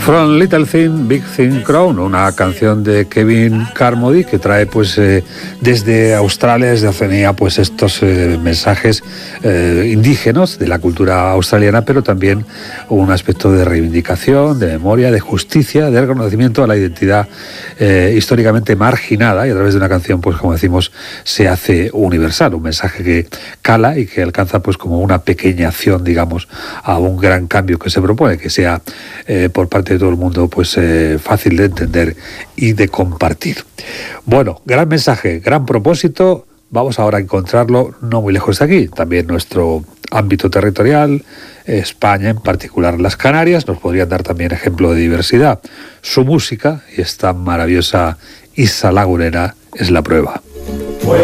From Little Thing, Big Thing Crown, una canción de Kevin Carmody que trae pues desde Australia, desde Oceanía, pues estos mensajes indígenas de la cultura australiana, pero también un aspecto de reivindicación, de memoria, de justicia, de reconocimiento a la identidad históricamente marginada, y a través de una canción, pues como decimos, se hace universal, un mensaje que cala y que alcanza pues como una pequeña acción, digamos, a un gran cambio que se propone, que sea por parte de todo el mundo pues fácil de entender y de compartir. Bueno, gran mensaje, gran propósito. Vamos ahora a encontrarlo no muy lejos de aquí, también nuestro ámbito territorial, España, en particular las Canarias, nos podrían dar también ejemplo de diversidad. Su música y esta maravillosa Isa Lagunera es la prueba.